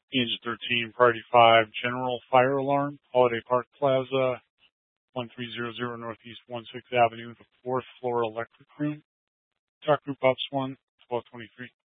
Engine 13, Priority 5, General Fire Alarm, Holiday Park Plaza, 1300 Northeast 16th Avenue, the 4th floor electric room. Talk Group Ops 1, 1223.